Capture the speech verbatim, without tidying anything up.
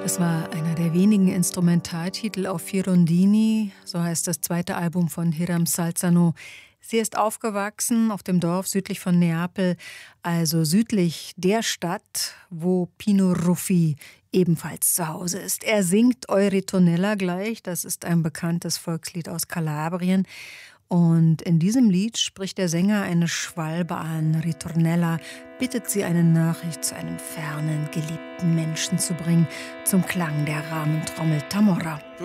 Das war einer der wenigen Instrumentaltitel auf Firondini, so heißt das zweite Album von Hiram Salzano. Sie ist aufgewachsen auf dem Dorf südlich von Neapel, also südlich der Stadt, wo Pino Ruffi ebenfalls zu Hause ist. Er singt Euritonella gleich, das ist ein bekanntes Volkslied aus Kalabrien. Und in diesem Lied spricht der Sänger eine Schwalbe an. Ritornella bittet sie, eine Nachricht zu einem fernen, geliebten Menschen zu bringen, zum Klang der Rahmentrommel Tamora.